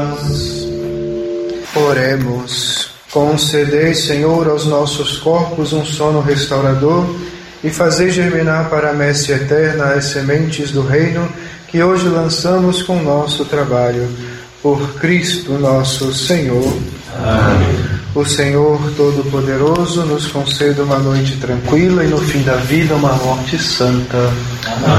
Oremos. Concedei, Senhor, aos nossos corpos um sono restaurador e fazei germinar para a messe eterna as sementes do reino que hoje lançamos com nosso trabalho. Por Cristo nosso Senhor. Amém. O Senhor Todo-Poderoso nos conceda uma noite tranquila e no fim da vida uma morte santa. Amém.